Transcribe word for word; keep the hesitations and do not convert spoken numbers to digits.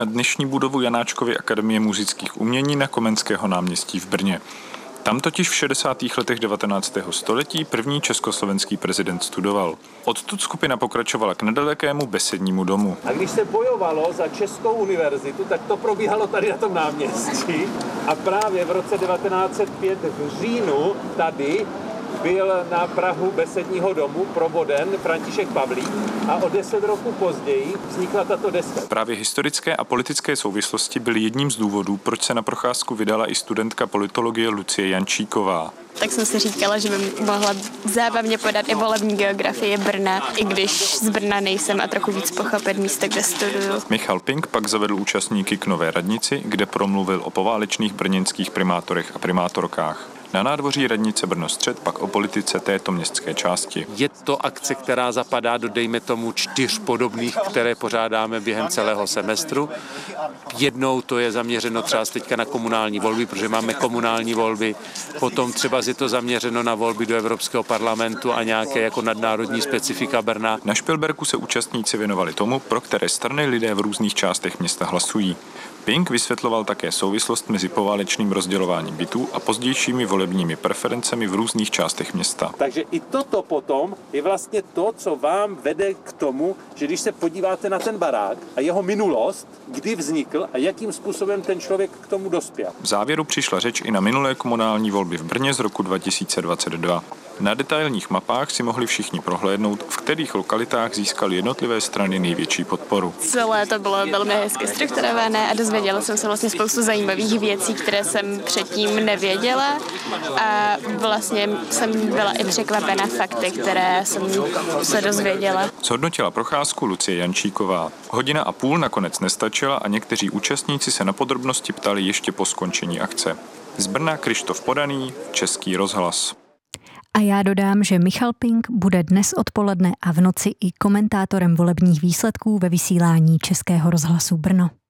na dnešní budovu Janáčkovy akademie múzických umění na Komenského náměstí v Brně. Tam totiž v šedesátých letech devatenáctého století první československý prezident studoval. Odtud skupina pokračovala k nedalekému Besednímu domu. A když se bojovalo za Českou univerzitu, tak to probíhalo tady na tom náměstí. A právě v roce devatenáct set pět v říjnu tady byl na prahu Besedního domu proboden František Pavlík a o deset roků později vznikla tato deska. Právě historické a politické souvislosti byly jedním z důvodů, proč se na procházku vydala i studentka politologie Lucie Jančíková. Tak jsem si říkala, že bych mohla zábavně podat i volební geografii Brna, i když z Brna nejsem a trochu víc pochopit místo, kde studuju. Michal Pink pak zavedl účastníky k Nové radnici, kde promluvil o poválečných brněnských primátorech a primátorkách. Na nádvoří radnice Brno-Střed pak o politice této městské části. Je to akce, která zapadá do, dejme tomu, čtyř podobných, které pořádáme během celého semestru. Jednou to je zaměřeno třeba teďka na komunální volby, protože máme komunální volby. Potom třeba je to zaměřeno na volby do Evropského parlamentu a nějaké jako nadnárodní specifika Brna. Na Špilberku se účastníci věnovali tomu, pro které strany lidé v různých částech města hlasují. Pink vysvětloval také souvislost mezi poválečným rozdělováním bytů a pozdějšími volebními preferencemi v různých částech města. Takže i toto potom je vlastně to, co vám vede k tomu, že když se podíváte na ten barák a jeho minulost, kdy vznikl a jakým způsobem ten člověk k tomu dospěl. V závěru přišla řeč i na minulé komunální volby v Brně z roku dva tisíce dvacet dva. Na detailních mapách si mohli všichni prohlédnout, v kterých lokalitách získaly jednotlivé strany největší podporu. Celé to bylo velmi hezky strukturované a dozvěděla jsem se vlastně spoustu zajímavých věcí, které jsem předtím nevěděla a vlastně jsem byla i překvapena fakty, které jsem se dozvěděla. Zhodnotila procházku Lucie Jančíková. Hodina a půl nakonec nestačila a někteří účastníci se na podrobnosti ptali ještě po skončení akce. Z Brna Krištof Podaný, Český rozhlas. A já dodám, že Michal Pink bude dnes odpoledne a v noci i komentátorem volebních výsledků ve vysílání Českého rozhlasu Brno.